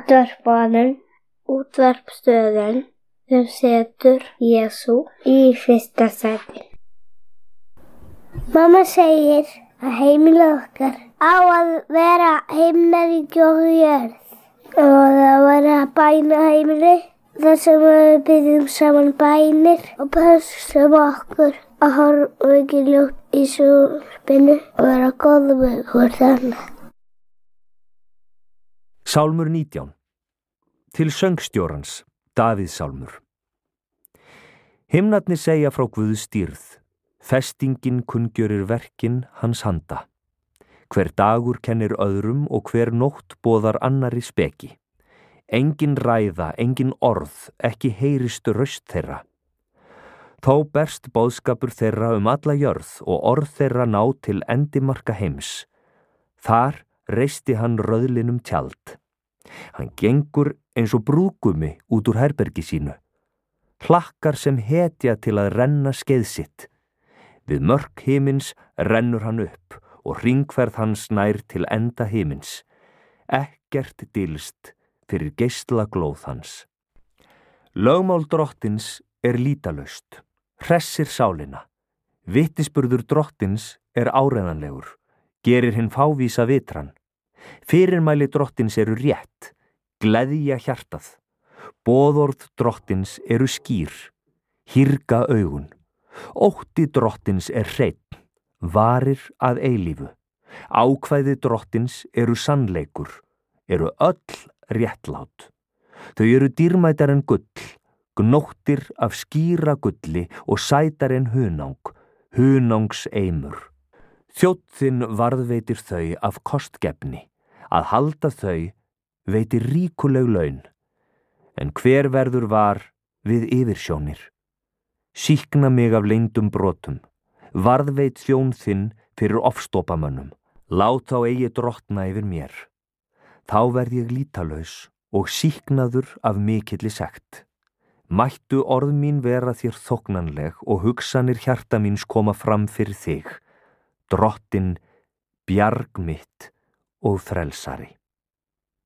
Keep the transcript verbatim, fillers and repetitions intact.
Útvarpaðan, útvarpstöðin sem setur Jesú í fyrsta sæti. Mamma segir að heimilið okkar á að vera himnaríki og jörð og það var að bæna heimili þar sem við byggjum saman bænir og pössum okkur að horfa ekki ljótt í sjónvarpinu og vera góð við hvort annað. Sálmur nítján. Til söngstjórans, Davíðssálmur. Himnarnir segja frá Guðs dýrð, festingin kunngjörir verkin hans handa. Hver dagur kennir öðrum og hver nótt boðar annarri speki. Engin ræða, engin orð, ekki heyrist raust þeirra. Þó berst boðskapur þeirra um alla jörð og orð þeirra ná til endimarka heims. Þar reisti hann röðlinum tjald. Hann gengur eins og brúðgumi út úr herbergi sínu. Hlakkar sem hetja til að renna skeið sitt. Við mörk himins rennur hann upp og hringferð hans nær til enda himins. Ekkert dylst fyrir geislaglóð hans. Lögmál drottins er lítalaust, hressir sálina. Vitnisburður drottins er áreiðanlegur, gerir hinn fávísa vitran. Fyrirmæli drottins eru rétt, gleðja hjartað. Boðorð drottins eru skýr, hírga augun. Ótti drottins er hreinn, varir að eilífu. Ákvæði drottins eru sannleikur, eru öll réttlát. Þau eru dýrmætar en gull, gnóttir af skýra gulli og sætar en hunang, hunangs eimur. Þjónninn varðveitir þau af kostgefni, að halda þau veitir ríkuleg laun. En hver verður var við yfirsjónir? Sýkna mig af leyndum brotum, varðveit þjón þinn fyrir ofstopamönnum, lát þá eigi drottna yfir mér. Þá verð ég lítalaus og sýknaður af mikilli sekt. Mættu orð mín vera þér þóknanleg og hugsanir hjarta míns koma fram fyrir þig, Drottinn, bjarg mitt og frelsari.